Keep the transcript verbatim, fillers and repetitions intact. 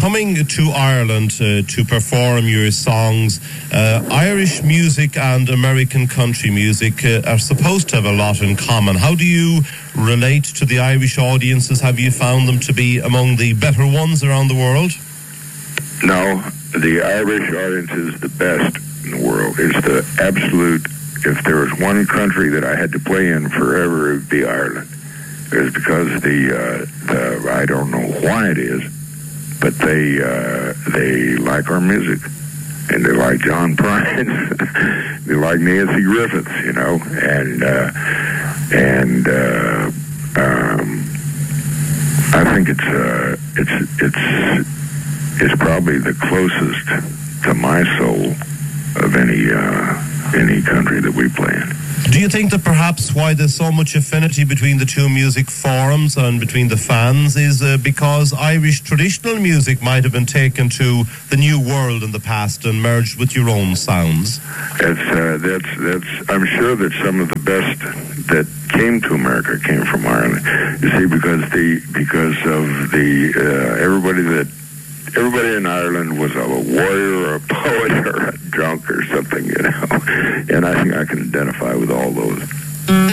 coming to Ireland uh, to perform your songs. Uh, Irish music and American country music uh, are supposed to have a lot in common. How do you relate to the Irish audiences? Have you found them to be among the better ones around the world? No, the Irish audience is the best in the world. It's the absolute. If there was one country that I had to play in forever, it would be Ireland. It's because the, uh, the I don't know why it is, but they uh, they like our music, and they like John Prine, they like Nancy Griffiths, you know, and uh, and uh, um, I think it's uh, it's it's it's probably the closest to my soul of any. Uh, any country that we play in. Do you think that perhaps why there's so much affinity between the two music forums and between the fans is uh, because Irish traditional music might have been taken to the new world in the past and merged with your own sounds? That's, uh, that's, that's, I'm sure that some of the best that came to America came from Ireland. You see, because the, because of the, uh, everybody that Everybody in Ireland was a warrior or a poet or a drunk or something, you know. And I think I can identify with all those.